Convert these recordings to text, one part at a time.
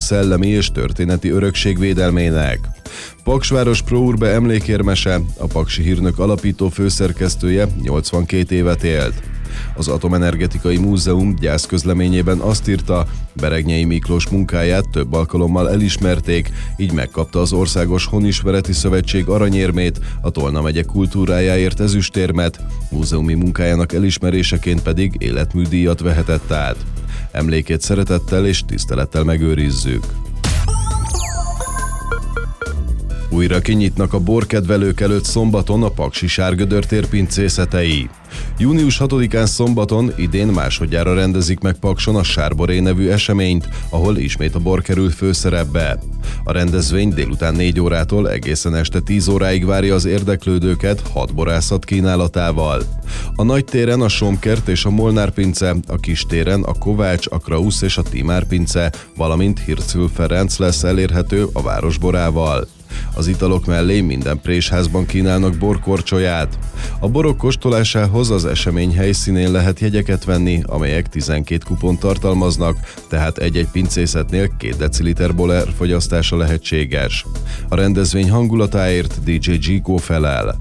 szellemi és történeti örökség védelmének. Paksváros Pro Urbe emlékérmese, a Paksi Hírnök alapító főszerkesztője 82 évet élt. Az Atomenergetikai Múzeum gyászközleményében azt írta, Beregnyei Miklós munkáját több alkalommal elismerték, így megkapta az Országos Honismereti Szövetség aranyérmét, a Tolna megye kultúrájáért ezüstérmet, múzeumi munkájának elismeréseként pedig életműdíjat vehetett át. Emlékét szeretettel és tisztelettel megőrizzük. Újra kinyitnak a borkedvelők előtt szombaton a Paksi Sárgödör tér pincészetei. Június 6-án szombaton idén másodjára rendezik meg Pakson a Sárboré nevű eseményt, ahol ismét a bor kerül főszerepbe. A rendezvény délután 4 órától egészen este 10 óráig várja az érdeklődőket 6 borászat kínálatával. A nagy téren a Somkert és a Molnár pince, a kis téren a Kovács, a Krausz és a Timár pince, valamint Hircül Ferenc lesz elérhető a városborával. Az italok mellé minden présházban kínálnak borkorcsolyát. A borok kóstolásához az esemény helyszínén lehet jegyeket venni, amelyek 12 kupont tartalmaznak, tehát egy-egy pincészetnél 2 deciliter bor fogyasztása lehetséges. A rendezvény hangulatáért DJ Gico felel.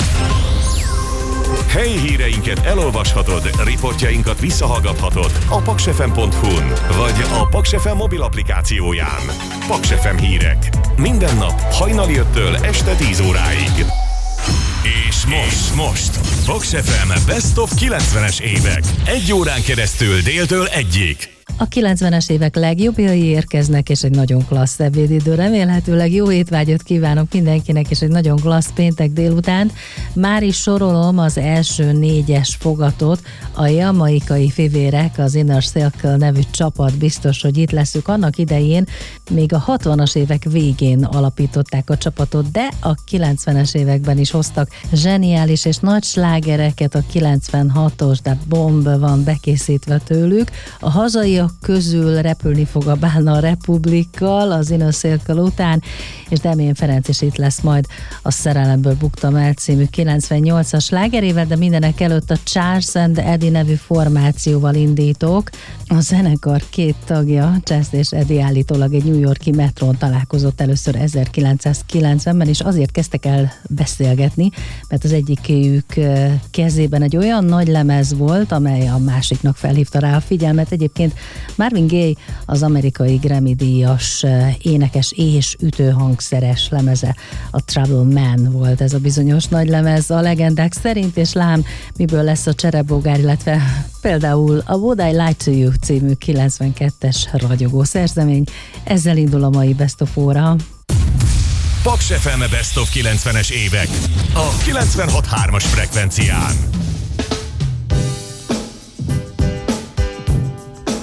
Helyi híreinket elolvashatod, riportjainkat visszahallgathatod a paksfm.hu-n, vagy a Paks FM mobil applikációján. Paks FM hírek. Minden nap hajnali 5-től este 10 óráig. És most Paks FM Best of 90-es évek. 1 órán keresztül déltől 1-ig. A 90-es évek legjobbjai érkeznek, és egy nagyon klassz ebédidő. Remélhetőleg jó étvágyat kívánok mindenkinek, és egy nagyon klassz péntek délutánt. Már is sorolom az első 4-es fogatot. A jamaikai fivérek, az Inner Circle nevű csapat, biztos, hogy itt leszük. Annak idején még a 60-as évek végén alapították a csapatot, de a 90-es években is hoztak zseniális és nagy slágereket. A 96-os, de bomb van bekészítve tőlük. A hazaiak közül repülni fog a Bálna Republikkal az Inner Circle után, és Demén Ferenc is itt lesz majd a Szerelemből buktam el című 98-as slágerével, de mindenek előtt a Charles and Eddie nevű formációval indítok. A zenekar 2 tagja, Charles és Eddie állítólag egy New York-i metrón találkozott először 1990-ben, és azért kezdtek el beszélgetni, mert az egyikük kezében egy olyan nagy lemez volt, amely a másiknak felhívta rá a figyelmet. Egyébként Marvin Gaye az amerikai Grammy-díjas énekes és ütőhangszeres lemeze, a Trouble Man volt ez a bizonyos nagy lemez a legendák szerint, és lám miből lesz a cserebogár, illetve például a Would I Lie to You című 92-es ragyogó szerzemény. Ezzel indul a mai Best of óra. Paks FM Best of 90-es évek a 96.3-as frekvencián.